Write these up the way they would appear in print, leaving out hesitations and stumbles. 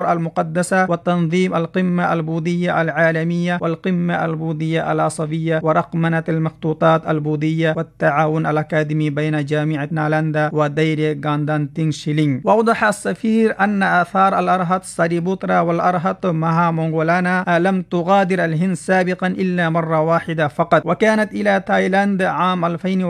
الآثار المقدسة وتنظيم القمة البوذية العالمية والقمة البوذية العصبية ورقمنة المخطوطات البوذية والتعاون الأكاديمي بين جامعة نالندا ودير غاندانتينغ شيلينغ. وأوضح السفير أن آثار الأرهط ساريبوترا والأرهط مها مونغولانا لم تغادر الهند سابقا إلا مرة واحدة فقط، وكانت إلى تايلاند عام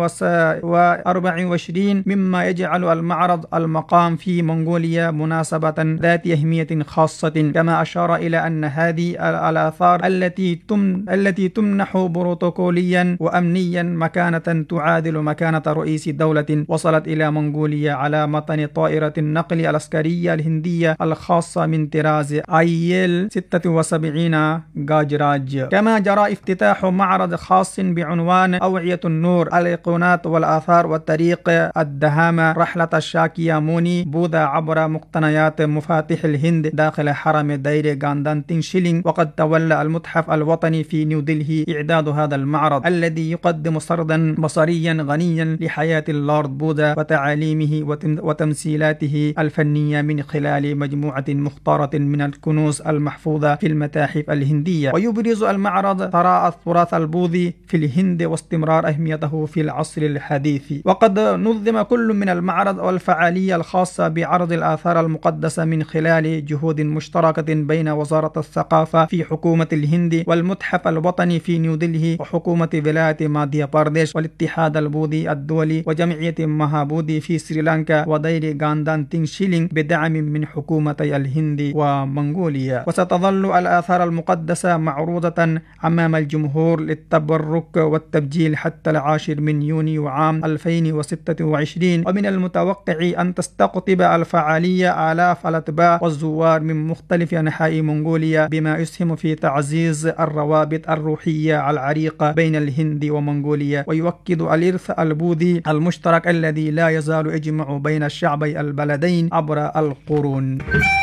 2024، مما يجعل المعرض المقام في منغوليا مناسبة ذات أهمية خاصة. كما أشار إلى أن هذه الآثار التي تمنح بروتوكوليا وأمنيا مكانة تعادل مكانة رئيس دولة وصلت إلى منغوليا على متن طائرة النقل العسكرية الهندية الخاصة من طراز IL 76 جاجراج. كما جرى افتتاح معرض خاص بعنوان أوعية النور، الأيقونات والآثار والطريق الدهامة، رحلة الشاكياموني بوذا عبر مقتنيات مفاتيح الهند داخل حرم دير غاندانتينغ شيلينغ. وقد تولى المتحف الوطني في نيودلهي إعداد هذا المعرض الذي يقدم سردا بصريا غنيا لحياة اللورد بوذا وتعاليمه وتمثيلاته الفنية من خلال مجموعة مختارة من الكنوز المحفوظة في المتاحف الهندية. ويبرز المعرض ثراء التراث البوذي في الهند واستمرار أهميته في العصر الحديث. وقد نظم كل من المعرض والفعالية الخاصة بعرض الآثار المقدسة من خلال جهود مشتركة بين وزارة الثقافة في حكومة الهند والمتحف الوطني في نيودلهي وحكومة ولاية ماديا بارديش والاتحاد البوذي الدولي وجمعية مهابودي في سريلانكا ودير غاندانتينغ شيلينغ بدعم من حكومتي الهند ومنغوليا. وستظل الآثار المقدسة معروضة أمام الجمهور للتبرك والتبجيل حتى 10 يونيو عام 2026. ومن المتوقع أن تستقطب الفعالية آلاف الأتباع والزوار من مختلف أنحاء منغوليا، بما يسهم في تعزيز الروابط الروحية العريقة بين الهند ومنغوليا، ويؤكد الإرث البوذي المشترك الذي لا يزال يجمع بين الشعبي البلدين عبر القرون.